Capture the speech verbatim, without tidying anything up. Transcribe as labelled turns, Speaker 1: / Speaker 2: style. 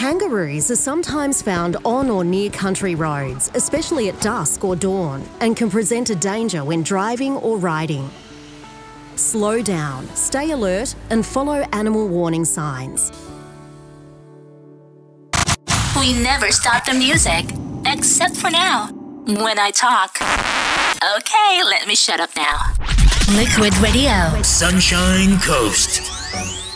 Speaker 1: Kangaroos are sometimes found on or near country roads, especially at dusk or dawn, and can present a danger when driving or riding. Slow down, stay alert, and follow animal warning signs.
Speaker 2: We never stop the music, except for now, when I talk. Okay, let me shut up now. Liquid Radio.
Speaker 3: Sunshine Coast.